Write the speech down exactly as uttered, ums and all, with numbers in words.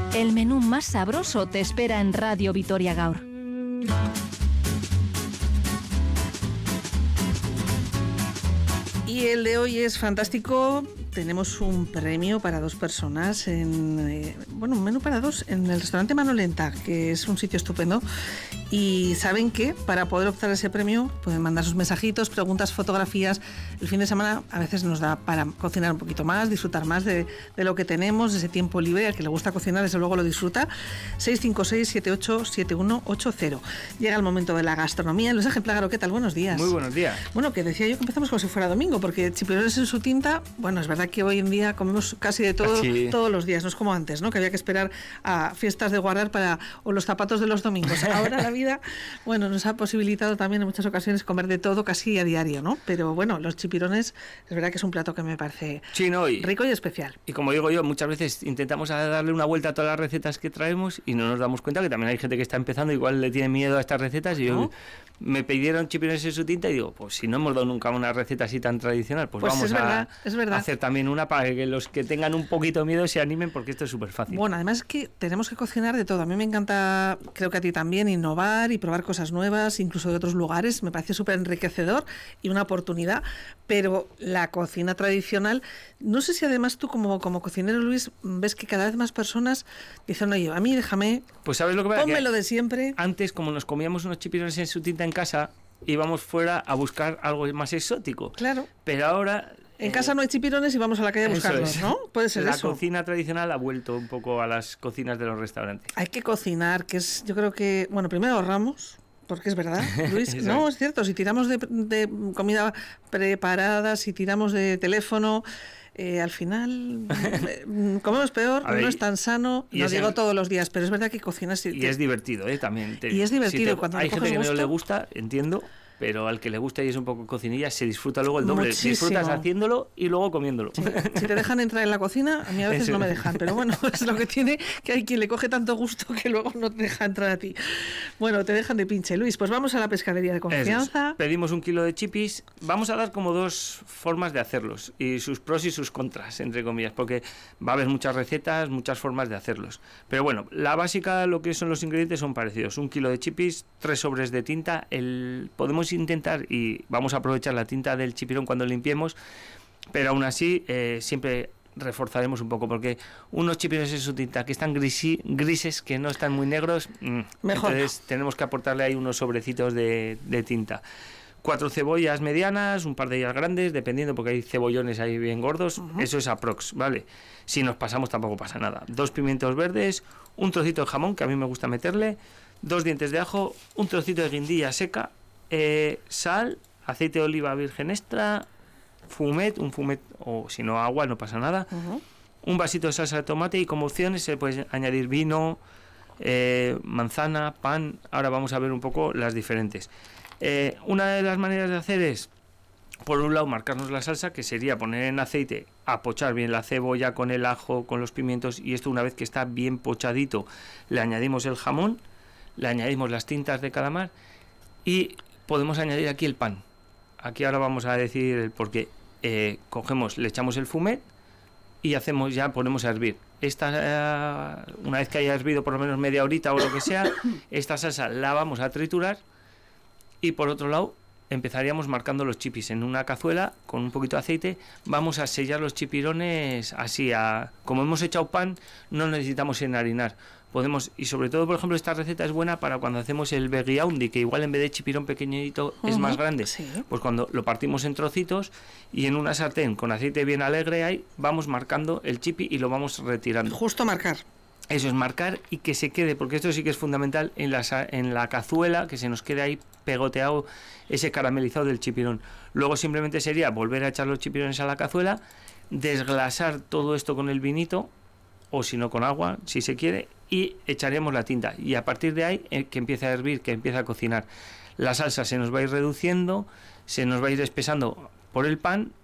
El menú más sabroso te espera en Radio Vitoria Gaur. Y el de hoy es fantástico. Tenemos un premio para dos personas en, eh, bueno, un menú para dos en el restaurante Manolenta, que es un sitio estupendo. Y saben que para poder optar a ese premio pueden mandar sus mensajitos, preguntas, fotografías. El fin de semana a veces nos da para cocinar un poquito más, disfrutar más de, de lo que tenemos, de ese tiempo libre. Al que le gusta cocinar, desde luego lo disfruta. seis cinco seis, siete ocho siete uno ocho cero. Llega el momento de la gastronomía. Luis Ángel Plágaro, ¿qué tal? Buenos días. Muy buenos días. Bueno, que decía yo que empezamos como si fuera domingo, porque chipirones en su tinta, bueno, es verdad que hoy en día comemos casi de todo, sí, todos los días, no es como antes, ¿no? Que había que esperar a fiestas de guardar para, o los zapatos de los domingos. Ahora la vida, bueno, nos ha posibilitado también en muchas ocasiones comer de todo casi a diario, ¿no? Pero bueno, los chipirones, es verdad que es un plato que me parece sí, no, y, rico y especial. Y como digo yo, muchas veces intentamos darle una vuelta a todas las recetas que traemos y no nos damos cuenta que también hay gente que está empezando, igual le tiene miedo a estas recetas y yo... ¿No? Me pidieron chipirones en su tinta y digo, pues si no hemos dado nunca una receta así tan tradicional, pues, pues vamos es verdad, a es verdad. hacer también una para que los que tengan un poquito de miedo se animen, porque esto es súper fácil. Bueno, además es que tenemos que cocinar de todo. A mí me encanta, creo que a ti también, innovar y probar cosas nuevas, incluso de otros lugares. Me parece súper enriquecedor y una oportunidad. Pero la cocina tradicional, no sé si además tú como, como cocinero, Luis, ves que cada vez más personas dicen, oye, a mí déjame, pues ¿sabes lo que pasa? Pónmelo de siempre. Antes, como nos comíamos unos chipirones en su tinta en casa, íbamos fuera a buscar algo más exótico. Claro. Pero ahora... En eh, casa no hay chipirones y vamos a la calle a buscarlos, es. ¿no? Puede ser la eso. La cocina tradicional ha vuelto un poco a las cocinas de los restaurantes. Hay que cocinar, que es, yo creo que... Bueno, primero ahorramos... Porque es verdad, Luis. No, es cierto, si tiramos de, de comida preparada, si tiramos de teléfono, eh, al final eh, comemos peor, ver, no es tan sano, no digo el... todos los días, pero es verdad que cocinas... Y te... es divertido, ¿eh? También. Te... Y es divertido. Si te... cuando Hay gente que gusto... no le gusta, entiendo, pero al que le gusta y es un poco cocinilla, se disfruta luego el doble. Muchísimo. Disfrutas haciéndolo y luego comiéndolo. Sí. Si te dejan entrar en la cocina, a mí a veces Eso. no me dejan, pero bueno, es lo que tiene, que hay quien le coge tanto gusto que luego no te deja entrar a ti. Bueno, te dejan de pinche. Luis, pues vamos a la pescadería de confianza. Pedimos un kilo de chipis. Vamos a dar como dos formas de hacerlos y sus pros y sus contras, entre comillas, porque va a haber muchas recetas, muchas formas de hacerlos. Pero bueno, la básica, lo que son los ingredientes son parecidos. Un kilo de chipis, tres sobres de tinta. El, podemos intentar y vamos a aprovechar la tinta del chipirón cuando limpiemos, pero aún así eh, siempre reforzaremos un poco, porque unos chipirones en su tinta que están grisi, grises, que no están muy negros, mmm, mejor. Entonces tenemos que aportarle ahí unos sobrecitos de, de tinta. Cuatro cebollas medianas, un par de ellas grandes, dependiendo, porque hay cebollones ahí bien gordos, uh-huh. Eso es aprox, ¿vale? Si nos pasamos tampoco pasa nada. Dos pimientos verdes, un trocito de jamón, que a mí me gusta meterle, dos dientes de ajo, un trocito de guindilla seca, Eh, sal, aceite de oliva virgen extra, fumet, un fumet o si no agua, no pasa nada, uh-huh. Un vasito de salsa de tomate y como opciones se puede añadir vino, eh, manzana, pan. Ahora vamos a ver un poco las diferentes. Eh, una de las maneras de hacer es, por un lado, marcarnos la salsa, que sería poner en aceite, apochar bien la cebolla con el ajo, con los pimientos, y esto una vez que está bien pochadito, le añadimos el jamón, le añadimos las tintas de calamar y podemos añadir aquí el pan. Aquí ahora vamos a decir el porqué. Eh, cogemos, le echamos el fumet y hacemos ya, ponemos a hervir. Esta, eh, una vez que haya hervido por lo menos media horita o lo que sea, esta salsa la vamos a triturar y por otro lado empezaríamos marcando los chipis en una cazuela con un poquito de aceite. Vamos a sellar los chipirones así, a, como hemos echado pan, no necesitamos enharinar. Podemos, y sobre todo, por ejemplo, esta receta es buena para cuando hacemos el beguiaundi, que igual en vez de chipirón pequeñito uh-huh. es más grande. Sí. Pues cuando lo partimos en trocitos y en una sartén con aceite bien alegre ahí, vamos marcando el chipi y lo vamos retirando. Justo marcar. Eso es marcar y que se quede, porque esto sí que es fundamental en la, en la cazuela, que se nos quede ahí pegoteado ese caramelizado del chipirón. Luego simplemente sería volver a echar los chipirones a la cazuela, desglasar todo esto con el vinito, o si no con agua, si se quiere, y echaremos la tinta. Y a partir de ahí, eh, que empiece a hervir, que empiece a cocinar. La salsa se nos va a ir reduciendo, se nos va a ir espesando por el pan,